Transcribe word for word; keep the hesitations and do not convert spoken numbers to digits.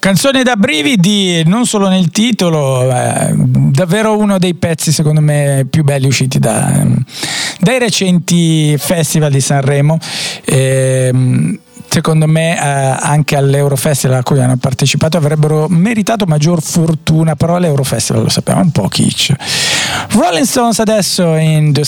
Canzone da brividi, non solo nel titolo, eh, davvero uno dei pezzi secondo me più belli usciti da, dai recenti festival di Sanremo. Eh, secondo me eh, anche all'Eurofestival a cui hanno partecipato avrebbero meritato maggior fortuna, però l'Eurofestival lo sappiamo un po' kitsch. Rolling Stones adesso in The